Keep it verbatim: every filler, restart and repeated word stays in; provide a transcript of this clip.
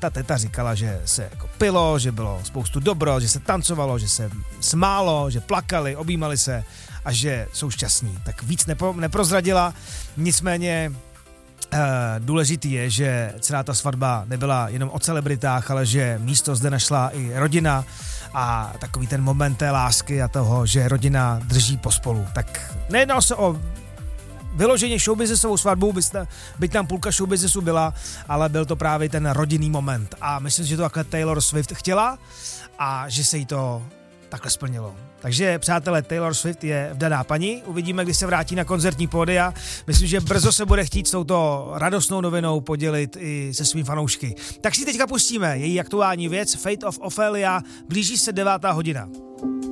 ta teta říkala, že se jako pilo, že bylo spoustu dobro, že se tancovalo, že se smálo, že plakali, objímali se a že jsou šťastní. Tak víc nepo, neprozradila, nicméně Uh, důležitý je, že celá ta svatba nebyla jenom o celebritách, ale že místo zde našla i rodina a takový ten moment té lásky a toho, že rodina drží pospolu. Tak nejednalo se o vyloženě showbiznesovou svatbu, byste, byť tam půlka showbiznesu byla, ale byl to právě ten rodinný moment. A myslím, že to takhle Taylor Swift chtěla a že se jí to takhle splnilo. Takže, přátelé, Taylor Swift je vdaná paní. Uvidíme, kdy se vrátí na koncertní pódia. Myslím, že brzo se bude chtít s touto radostnou novinou podělit i se svým fanoušky. Tak si teďka pustíme její aktuální věc Fate of Ophelia. Blíží se devátá hodina.